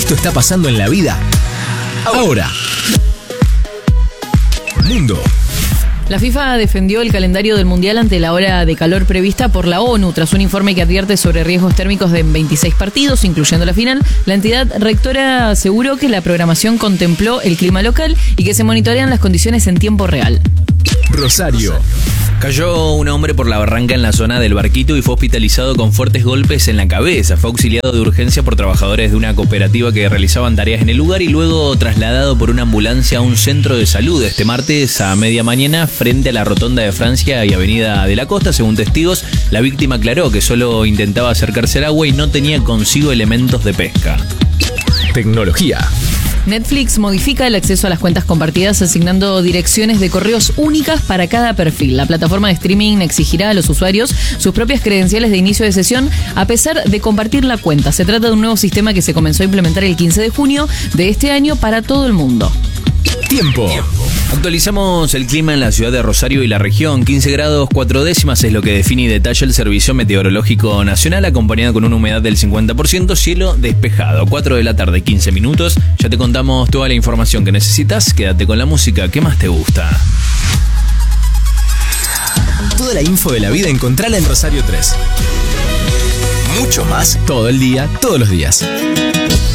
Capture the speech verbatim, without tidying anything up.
Esto está pasando en la vida ahora. Mundo. La FIFA defendió el calendario del Mundial ante la hora de calor prevista por la ONU. Tras un informe que advierte sobre riesgos térmicos de veintiséis partidos, incluyendo la final, la entidad rectora aseguró que la programación contempló el clima local y que se monitorean las condiciones en tiempo real. Rosario. Cayó un hombre por la barranca en la zona del Barquito y fue hospitalizado con fuertes golpes en la cabeza. Fue auxiliado de urgencia por trabajadores de una cooperativa que realizaban tareas en el lugar y luego trasladado por una ambulancia a un centro de salud este martes a media mañana frente a la Rotonda de Francia y Avenida de la Costa. Según testigos, la víctima aclaró que solo intentaba acercarse al agua y no tenía consigo elementos de pesca. Tecnología. Netflix modifica el acceso a las cuentas compartidas asignando direcciones de correos únicas para cada perfil. La plataforma de streaming exigirá a los usuarios sus propias credenciales de inicio de sesión a pesar de compartir la cuenta. Se trata de un nuevo sistema que se comenzó a implementar el quince de junio de este año para todo el mundo. Tiempo. Actualizamos el clima en la ciudad de Rosario y la región. quince grados cuatro décimas es lo que define y detalla el Servicio Meteorológico Nacional, acompañado con una humedad del cincuenta por ciento, cielo despejado. cuatro de la tarde, quince minutos. Ya te contamos toda la información que necesitas. Quédate con la música que más te gusta. Toda la info de la vida encontrala en Rosario tres. Mucho más todo el día, todos los días.